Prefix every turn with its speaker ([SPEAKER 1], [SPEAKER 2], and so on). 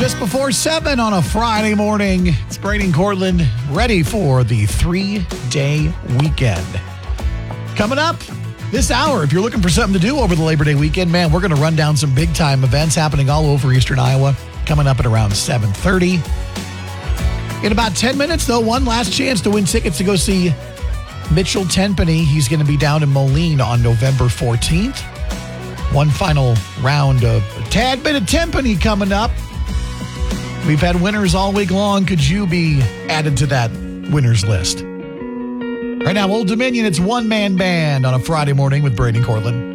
[SPEAKER 1] Just before 7 on a Friday morning, it's Brady and Cortland ready for the 3-day weekend. Coming up this hour, if you're looking for something to do over the Labor Day weekend, man, we're going to run down some big-time events happening all over Eastern Iowa, coming up at around 7:30. In about 10 minutes, though, one last chance to win tickets to go see Mitchell Tenpenny. He's going to be down in Moline on November 14th. One final round of a tad bit of Tenpenny coming up. We've had winners all week long. Could you be added to that winners list? Right now, Old Dominion, it's One Man Band on a Friday morning with Brady and Cortland.